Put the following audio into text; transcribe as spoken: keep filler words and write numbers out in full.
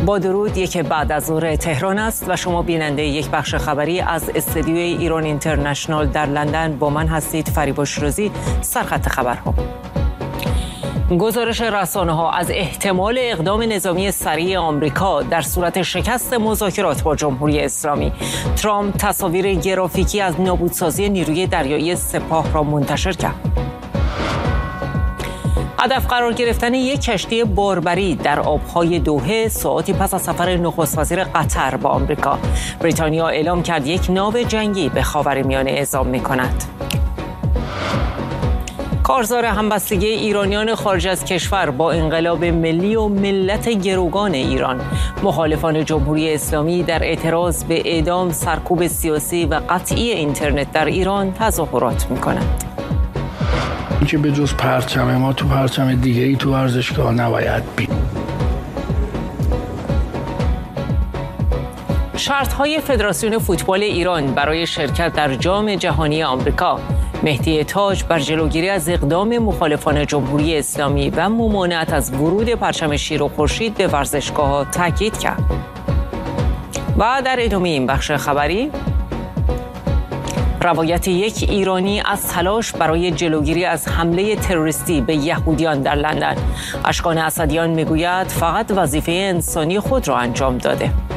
با درود، یک بعد از ظهر تهران است و شما بیننده یک بخش خبری از استودیوی ایران اینترنشنال در لندن با من هستید. فریبا شیرازی. سرخط خبرها. گزارش رسانه‌ها از احتمال اقدام نظامی سریع آمریکا در صورت شکست مذاکرات با جمهوری اسلامی. ترامپ تصاویر گرافیکی از نابودسازی نیروی دریایی سپاه را منتشر کرد. هدف قرار گرفتن یک کشتی باربری در آبهای دوحه ساعاتی پس از سفر نخست وزیر قطر با آمریکا. بریتانیا اعلام کرد یک ناو جنگی به خاورمیانه اعزام می‌کند. کارزار همبستگی ایرانیان خارج از کشور با انقلاب ملی و ملت گروگان ایران. مخالفان جمهوری اسلامی در اعتراض به اعدام، سرکوب سیاسی و قطعی اینترنت در ایران تظاهرات می‌کنند. که به جز پرچم ما تو پرچم دیگه ای تو ورزشگاه نباید بید. شرط‌های فدراسیون فوتبال ایران برای شرکت در جام جهانی آمریکا. مهدی تاج بر جلوگیری از اقدام مخالفان جمهوری اسلامی و ممانعت از ورود پرچم شیر و خورشید به ورزشگاه‌ها تاکید کرد. و در ادامه این بخش خبری، روایت یک ایرانی از تلاش برای جلوگیری از حمله تروریستی به یهودیان در لندن. اشکان اسدیان میگوید فقط وظیفه انسانی خود را انجام داده.